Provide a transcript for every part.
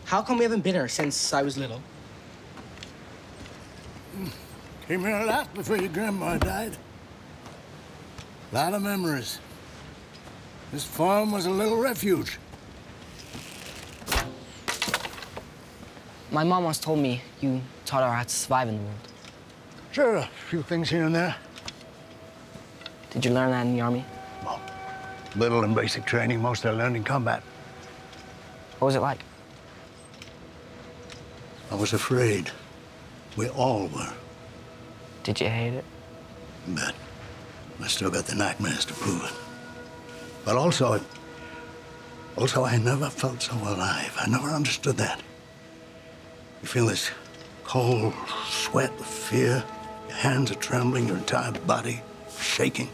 How come we haven't been here since I was little? Came here a lot before your grandma died. A lot of memories. This farm was a little refuge. My mom once told me you taught her how to survive in the world. Sure, a few things here and there. Did you learn that in the army? Well, little and basic training, most I learned in combat. What was it like? I was afraid. We all were. Did you hate it? But I still got the nightmares to prove it. But also I never felt so alive. I never understood that. You feel this cold sweat of fear. Your hands are trembling, your entire body shaking.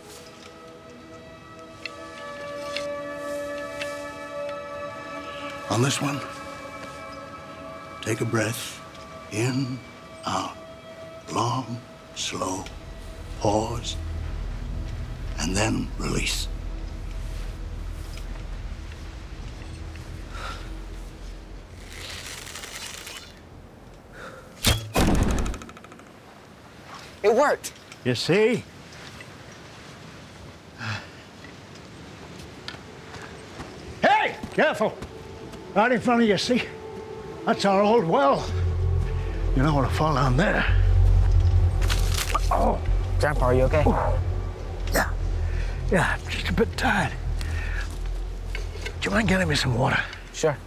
On this one, take a breath, in, out, long, slow, pause, and then release. It worked. You see? Hey, careful. Right in front of you, see? That's our old well. You don't want to fall down there. Oh. Grandpa, are you okay? Yeah. Yeah, I'm just a bit tired. Do you mind getting me some water? Sure.